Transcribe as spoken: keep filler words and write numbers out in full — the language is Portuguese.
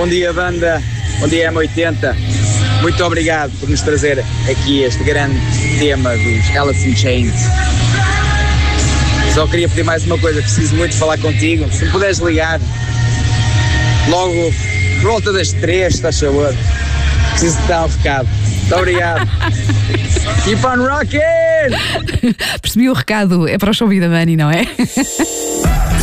Bom dia, banda. Bom dia, M oitenta. Muito obrigado por nos trazer aqui este grande tema dos Alice in Chains. Só queria pedir mais uma coisa, preciso muito falar contigo. Se me puderes ligar logo por volta das três, estás a favor? Preciso de dar um recado. Muito obrigado. Keep on rocking! Percebi o recado, é para o show da Money, não é?